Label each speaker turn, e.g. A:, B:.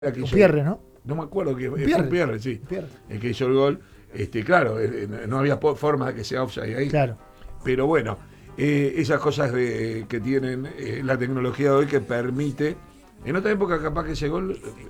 A: Pierre, ¿no?
B: No me acuerdo que fue
A: Pierre.
B: Pierre, sí.
A: Pierre.
B: El que hizo el gol. Claro, no había forma de que sea offside ahí.
A: Claro.
B: Pero bueno, esas cosas que tienen la tecnología de hoy que permite. En otra época capaz que ese gol